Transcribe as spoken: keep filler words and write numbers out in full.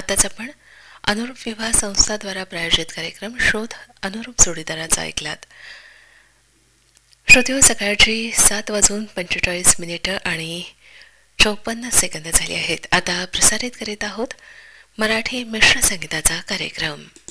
आताच आपण अनुरूप विवाह संस्थाद्वारा प्रायोजित कार्यक्रम शोध अनुरूप जोडीदाराचा ऐकलात. श्रोतेहो, सकाळची सात वाजून पंचेचाळीस मिनिटं आणि चौपन्न सेकंद झाली आहेत. आता प्रसारित करीत आहोत मराठी मिश्र संगीताचा कार्यक्रम.